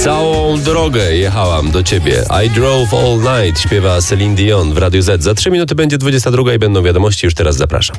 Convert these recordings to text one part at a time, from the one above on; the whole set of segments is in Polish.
Całą drogę jechałam do ciebie. I drove all night, śpiewa Celine Dion w Radiu Z. Za 3 minuty będzie 22 i będą wiadomości. Już teraz zapraszam.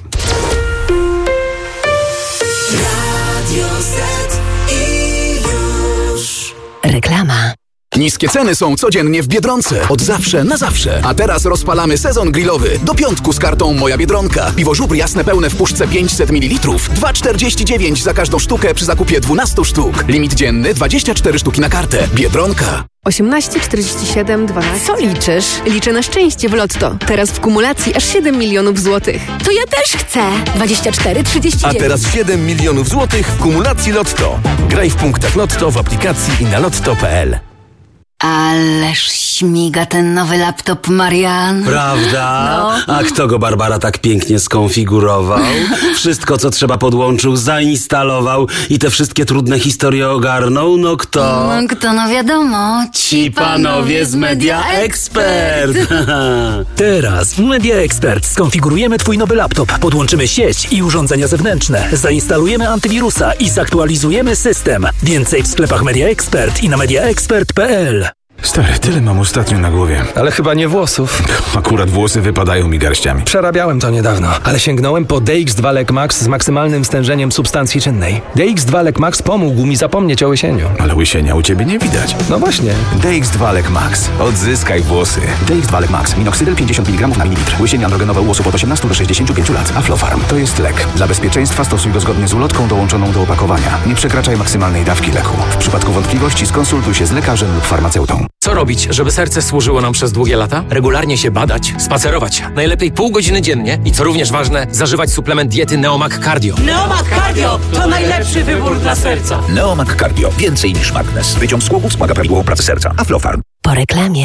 Reklama. Niskie ceny są codziennie w Biedronce. Od zawsze na zawsze. A teraz rozpalamy sezon grillowy. Do piątku z kartą Moja Biedronka. Piwo Żubr jasne pełne w puszce 500 ml. 2,49 za każdą sztukę przy zakupie 12 sztuk. Limit dzienny 24 sztuki na kartę. Biedronka. 18, 47, 12. Co liczysz? Liczę na szczęście w Lotto. Teraz w kumulacji aż 7 milionów złotych. To ja też chcę. 24, 39. A teraz 7 milionów złotych w kumulacji Lotto. Graj w punktach Lotto w aplikacji i na lotto.pl. Ależ śmiga ten nowy laptop, Marian. Prawda? No. A kto go, Barbara, tak pięknie skonfigurował? Wszystko, co trzeba, podłączył, zainstalował i te wszystkie trudne historie ogarnął? No kto? No wiadomo. Ci panowie z Media Expert. Teraz w Media Expert skonfigurujemy twój nowy laptop, podłączymy sieć i urządzenia zewnętrzne, zainstalujemy antywirusa i zaktualizujemy system. Więcej w sklepach Media Expert i na mediaexpert.pl. Stary, tyle mam ostatnio na głowie. Ale chyba nie włosów. Akurat włosy wypadają mi garściami. Przerabiałem to niedawno, ale sięgnąłem po DX2 Lec Max z maksymalnym stężeniem substancji czynnej. DX2 Lec Max pomógł mi zapomnieć o łysieniu. Ale łysienia u ciebie nie widać. No właśnie. DX2 Lec Max. Odzyskaj włosy. DX2 Lec Max. Minoxydil 50 mg na mililitr. Łysienie androgenowe u osób od 18 do 65 lat. Aflofarm. To jest lek. Dla bezpieczeństwa stosuj go zgodnie z ulotką dołączoną do opakowania. Nie przekraczaj maksymalnej dawki leku. W przypadku wątpliwości skonsultuj się z lekarzem lub farmaceutą. Co robić, żeby serce służyło nam przez długie lata? Regularnie się badać, spacerować. Najlepiej pół godziny dziennie i co również ważne, zażywać suplement diety Neomag Cardio. Neomag Cardio to najlepszy wybór dla serca. Neomag Cardio. Więcej niż magnes. Wyciąg z kłów wspomaga prawidłową pracę serca. Aflofarm. Po reklamie.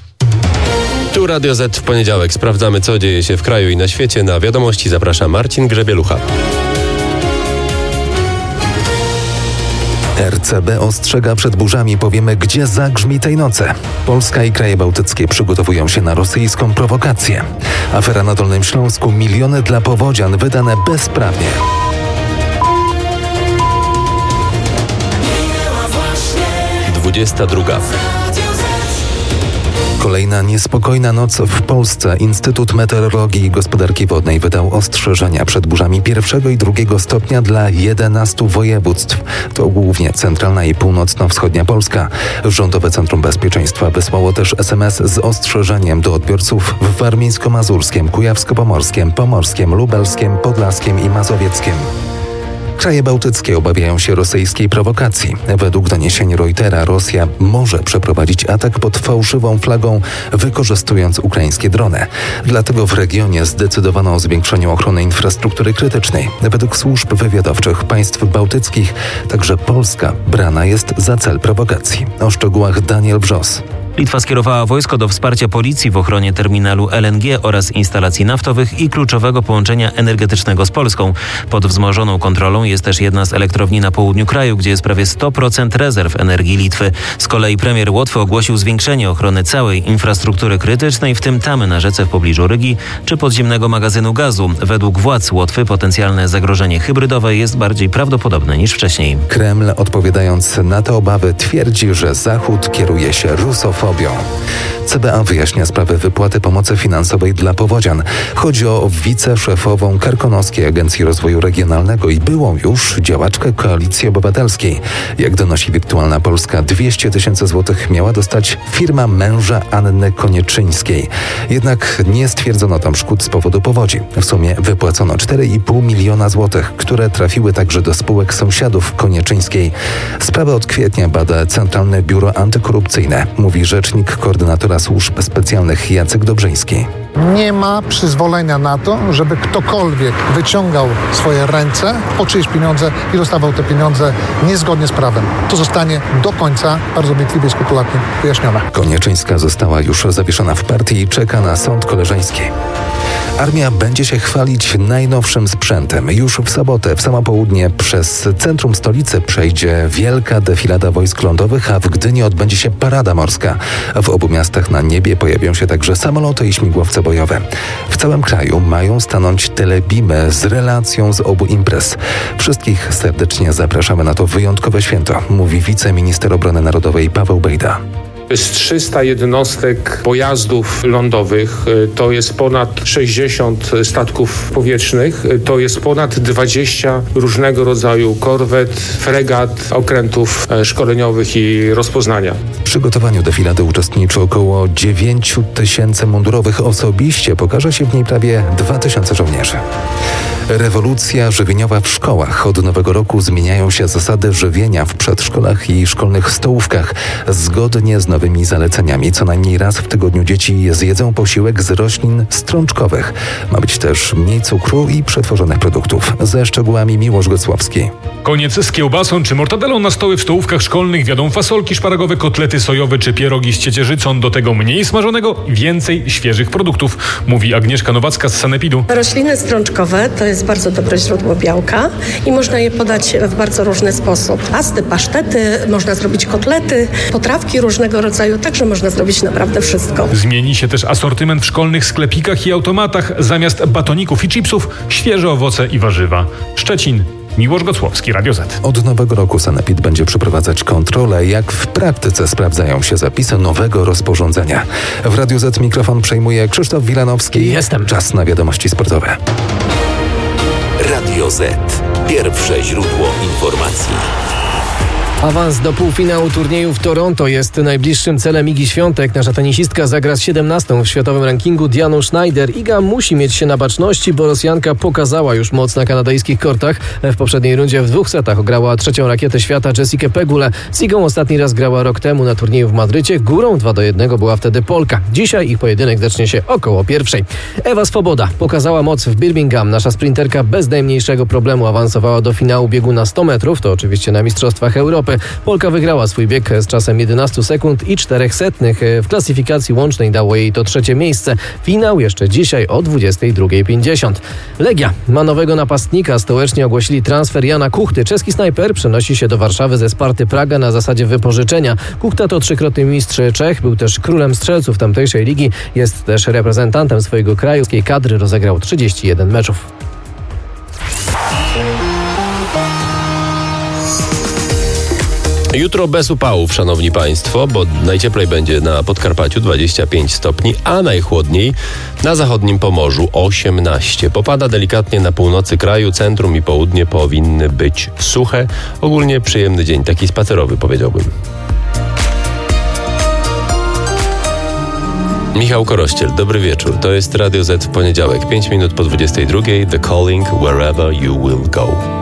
Tu Radio Z w poniedziałek. Sprawdzamy, co dzieje się w kraju i na świecie. Na wiadomości zaprasza Marcin Grzebielucha. RCB ostrzega przed burzami, powiemy, gdzie zagrzmi tej nocy. Polska i kraje bałtyckie przygotowują się na rosyjską prowokację. Afera na Dolnym Śląsku, miliony dla powodzian wydane bezprawnie. Druga. Kolejna niespokojna noc w Polsce. Instytut Meteorologii i Gospodarki Wodnej wydał ostrzeżenia przed burzami 1. i 2. stopnia dla 11 województw. To głównie centralna i północno-wschodnia Polska. Rządowe Centrum Bezpieczeństwa wysłało też SMS z ostrzeżeniem do odbiorców w warmińsko-mazurskiem, kujawsko-pomorskiem, pomorskim, lubelskim, podlaskim i mazowieckim. Kraje bałtyckie obawiają się rosyjskiej prowokacji. Według doniesień Reutera Rosja może przeprowadzić atak pod fałszywą flagą, wykorzystując ukraińskie drony. Dlatego w regionie zdecydowano o zwiększeniu ochrony infrastruktury krytycznej. Według służb wywiadowczych państw bałtyckich także Polska brana jest za cel prowokacji. O szczegółach Daniel Brzos. Litwa skierowała wojsko do wsparcia policji w ochronie terminalu LNG oraz instalacji naftowych i kluczowego połączenia energetycznego z Polską. Pod wzmożoną kontrolą jest też jedna z elektrowni na południu kraju, gdzie jest prawie 100% rezerw energii Litwy. Z kolei premier Łotwy ogłosił zwiększenie ochrony całej infrastruktury krytycznej, w tym tamy na rzece w pobliżu Rygi czy podziemnego magazynu gazu. Według władz Łotwy potencjalne zagrożenie hybrydowe jest bardziej prawdopodobne niż wcześniej. Kreml, odpowiadając na te obawy, twierdzi, że Zachód kieruje się rusofobią. CBA wyjaśnia sprawę wypłaty pomocy finansowej dla powodzian. Chodzi o wiceszefową Karkonoskiej Agencji Rozwoju Regionalnego i byłą już działaczkę Koalicji Obywatelskiej. Jak donosi Wirtualna Polska, 200 000 złotych miała dostać firma męża Anny Konieczyńskiej. Jednak nie stwierdzono tam szkód z powodu powodzi. W sumie wypłacono 4,5 miliona złotych, które trafiły także do spółek sąsiadów Konieczyńskiej. Sprawę od kwietnia bada Centralne Biuro Antykorupcyjne, mówi rzecznik koordynatora służb specjalnych Jacek Dobrzyński. Nie ma przyzwolenia na to, żeby ktokolwiek wyciągał swoje ręce po czyjeś pieniądze i dostawał te pieniądze niezgodnie z prawem. To zostanie do końca bardzo wnikliwie i skrupulatnie wyjaśnione. Konieczyńska została już zawieszona w partii i czeka na sąd koleżeński. Armia będzie się chwalić najnowszym sprzętem. Już w sobotę, w samo południe, przez centrum stolicy przejdzie wielka defilada wojsk lądowych, a w Gdyni odbędzie się parada morska. W obu miastach na niebie pojawią się także samoloty i śmigłowce bojowe. W całym kraju mają stanąć telebimy z relacją z obu imprez. Wszystkich serdecznie zapraszamy na to wyjątkowe święto, mówi wiceminister obrony narodowej Paweł Bejda. To jest 300 jednostek pojazdów lądowych, to jest ponad 60 statków powietrznych, to jest ponad 20 różnego rodzaju korwet, fregat, okrętów szkoleniowych i rozpoznania. W przygotowaniu defilady uczestniczy około 9 000 mundurowych. Osobiście pokaże się w niej prawie 2000 żołnierzy. Rewolucja żywieniowa w szkołach. Od nowego roku zmieniają się zasady żywienia w przedszkolach i szkolnych stołówkach. Zgodnie z nowymi zaleceniami co najmniej raz w tygodniu dzieci zjedzą posiłek z roślin strączkowych. Ma być też mniej cukru i przetworzonych produktów. Ze szczegółami Miłosz Gocłowski. Koniec z kiełbasą czy mortadelą. Na stoły w stołówkach szkolnych wjadą fasolki szparagowe, kotlety sojowe czy pierogi z ciecierzycą. Do tego mniej smażonego, więcej świeżych produktów, mówi Agnieszka Nowacka z Sanepidu. Rośliny strączkowe to jest bardzo dobre źródło białka i można je podać w bardzo różny sposób. Pasty, pasztety, można zrobić kotlety, potrawki różnego rodzaju, także można zrobić naprawdę wszystko. Zmieni się też asortyment w szkolnych sklepikach i automatach. Zamiast batoników i chipsów świeże owoce i warzywa. Szczecin. Miłosz Gocłowski, Radio Z. Od nowego roku Sanepid będzie przeprowadzać kontrolę, jak w praktyce sprawdzają się zapisy nowego rozporządzenia. W Radio Z mikrofon przejmuje Krzysztof Wilanowski. Jestem. Czas na wiadomości sportowe. Radio Z. Pierwsze źródło informacji. Awans do półfinału turnieju w Toronto jest najbliższym celem Igi Świątek. Nasza tenisistka zagra z 17. w światowym rankingu Dianą Schneider. Iga musi mieć się na baczności, bo Rosjanka pokazała już moc na kanadyjskich kortach. W poprzedniej rundzie w 2 setach ograła trzecią rakietę świata Jessikę Pegulę. Z Igą ostatni raz grała rok temu na turnieju w Madrycie. Górą 2-1 była wtedy Polka. Dzisiaj ich pojedynek zacznie się około 1:00. Ewa Swoboda pokazała moc w Birmingham. Nasza sprinterka bez najmniejszego problemu awansowała do finału biegu na 100 metrów. To oczywiście na Mistrzostwach Europy. Polka wygrała swój bieg z czasem 11 sekund i 0,04. W klasyfikacji łącznej dało jej to 3. miejsce. Finał jeszcze dzisiaj o 22:50. Legia ma nowego napastnika. Stołeczni ogłosili transfer Jana Kuchty. Czeski snajper przenosi się do Warszawy ze Sparty Praga na zasadzie wypożyczenia. Kuchta to 3-krotny mistrz Czech. Był też królem strzelców tamtejszej ligi. Jest też reprezentantem swojego kraju. Z kadry rozegrał 31 meczów. Jutro bez upałów, szanowni państwo, bo najcieplej będzie na Podkarpaciu 25 stopni, a najchłodniej na zachodnim Pomorzu 18. Popada delikatnie na północy kraju, centrum i południe powinny być suche. Ogólnie przyjemny dzień, taki spacerowy powiedziałbym. Michał Korościel, dobry wieczór. To jest Radio Z w poniedziałek, 5 minut po 22. The Calling Wherever You Will Go.